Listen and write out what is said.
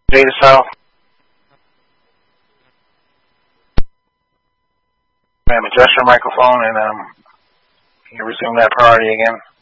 Data South. Ma'am, adjust your microphone and you resume that priority again.